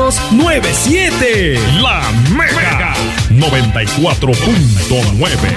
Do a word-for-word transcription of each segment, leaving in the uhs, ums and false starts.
dos nueve siete. La Mega noventa y cuatro punto nueve.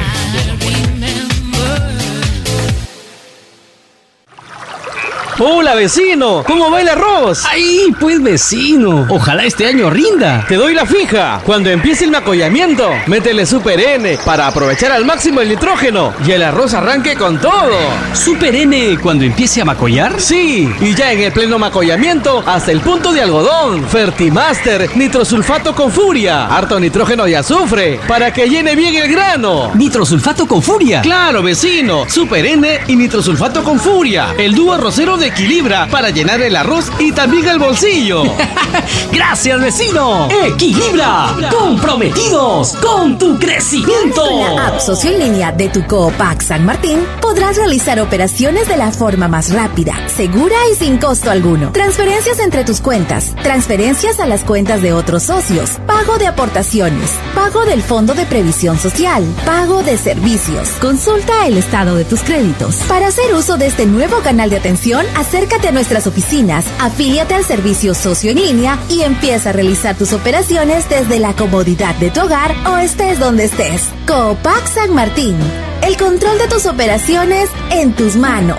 ¡Hola, vecino! ¿Cómo va el arroz? ¡Ay, pues, vecino! Ojalá este año rinda. Te doy la fija. Cuando empiece el macollamiento, métele Super N para aprovechar al máximo el nitrógeno y el arroz arranque con todo. ¿Super N cuando empiece a macollar? Sí, y ya en el pleno macollamiento, hasta el punto de algodón. Fertimaster, nitrosulfato con furia, harto nitrógeno y azufre, para que llene bien el grano. ¿Nitrosulfato con furia? ¡Claro, vecino! Super N y nitrosulfato con furia. El dúo arrocero de Equilibra para llenar el arroz y también el bolsillo. ¡Gracias, vecino! Equilibra, comprometidos con tu crecimiento. Con la app Socio en Línea de tu Coopac San Martín podrás realizar operaciones de la forma más rápida, segura y sin costo alguno. Transferencias entre tus cuentas, transferencias a las cuentas de otros socios, pago de aportaciones, pago del Fondo de Previsión Social, pago de servicios. Consulta el estado de tus créditos. Para hacer uso de este nuevo canal de atención, acércate a nuestras oficinas, afíliate al servicio Socio en Línea y empieza a realizar tus operaciones desde la comodidad de tu hogar o estés donde estés. Coopac San Martín. El control de tus operaciones en tus manos.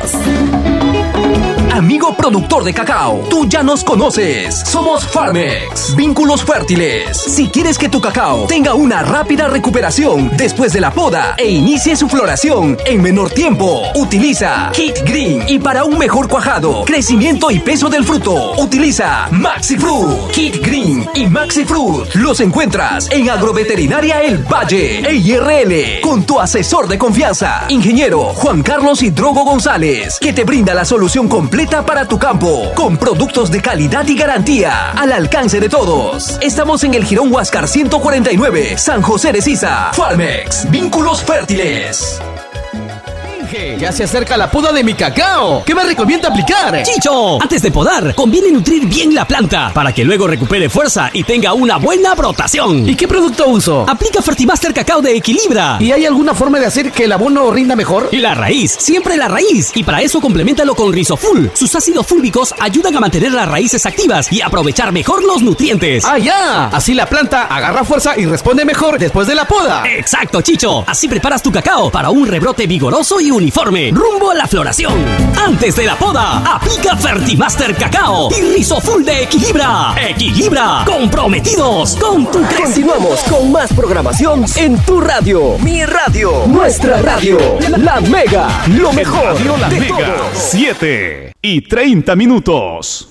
Amigo productor de cacao, tú ya nos conoces. Somos Farmex, vínculos fértiles. Si quieres que tu cacao tenga una rápida recuperación después de la poda e inicie su floración en menor tiempo, utiliza Kit Green. Y para un mejor cuajado, crecimiento y peso del fruto, utiliza Maxi Fruit. Kit Green y Maxi Fruit los encuentras en Agroveterinaria El Valle, E I R L, con tu asesor de confianza, ingeniero Juan Carlos Hidrogo González, que te brinda la solución completa para tu campo, con productos de calidad y garantía, al alcance de todos. Estamos en el Jirón Huáscar ciento cuarenta y nueve, San José de Sisa. Farmex, vínculos fértiles. Ya se acerca la poda de mi cacao. ¿Qué me recomienda aplicar? ¡Chicho! Antes de podar, conviene nutrir bien la planta para que luego recupere fuerza y tenga una buena brotación. ¿Y qué producto uso? Aplica Fertimaster Cacao de Equilibra. ¿Y hay alguna forma de hacer que el abono rinda mejor? Y la raíz, siempre la raíz. Y para eso compleméntalo con Rizoful. Sus ácidos fúlbicos ayudan a mantener las raíces activas y aprovechar mejor los nutrientes. ¡Ah, ya! Así la planta agarra fuerza y responde mejor después de la poda. ¡Exacto, Chicho! Así preparas tu cacao para un rebrote vigoroso y uniforme, rumbo a la floración. Antes de la poda, aplica Fertimaster Cacao y Rizoful de Equilibra. Equilibra, comprometidos con tu crecimiento. Continuamos con más programación en tu radio, mi radio, nuestra radio, La Mega, lo mejor Radio La de Mega, todos. siete y treinta minutos.